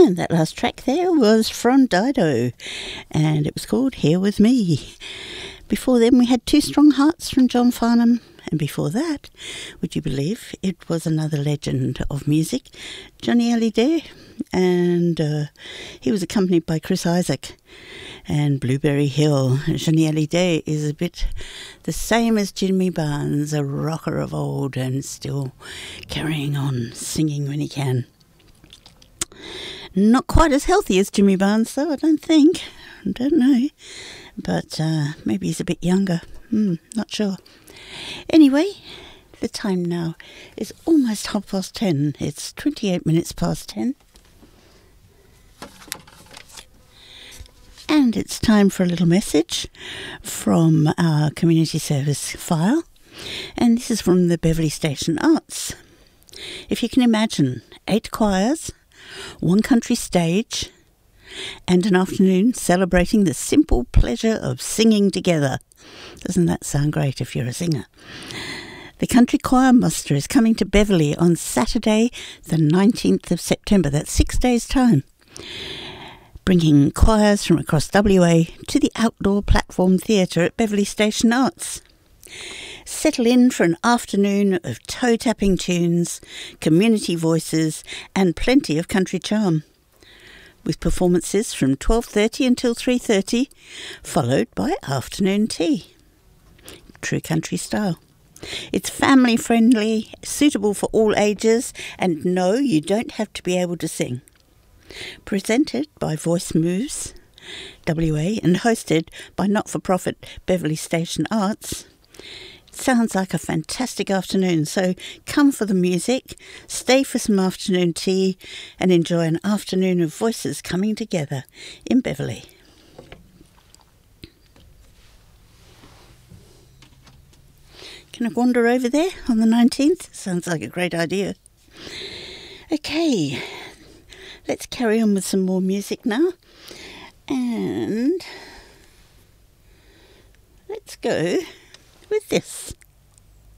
And that last track there was from Dido, and it was called Here With Me. Before then we had Two Strong Hearts from John Farnham, and before that, would you believe, it was another legend of music, Johnny Hallyday, and he was accompanied by Chris Isaak and Blueberry Hill. Johnny Hallyday is a bit the same as Jimmy Barnes, a rocker of old and still carrying on, singing when he can. Not quite as healthy as Jimmy Barnes, though, I don't think. I don't know. But maybe he's a bit younger. Not sure. Anyway, the time now is almost 10:30. It's 28 minutes past 10. And it's time for a little message from our community service file. And this is from the Beverley Station Arts. If you can imagine, 8 choirs, 1 country stage, and an afternoon celebrating the simple pleasure of singing together. Doesn't that sound great if you're a singer? The Country Choir Muster is coming to Beverley on Saturday the 19th of September. That's 6 days' time. Bringing choirs from across WA to the outdoor platform theatre at Beverley Station Arts. Settle in for an afternoon of toe-tapping tunes, community voices and plenty of country charm, with performances from 12:30 until 3:30, followed by afternoon tea. True country style. It's family friendly, suitable for all ages, and no, you don't have to be able to sing. Presented by Voice Moves WA and hosted by not-for-profit Beverley Station Arts. Sounds like a fantastic afternoon, so come for the music, stay for some afternoon tea and enjoy an afternoon of voices coming together in Beverley. Can I wander over there on the 19th? Sounds like a great idea. Okay, let's carry on with some more music now. And let's go with this.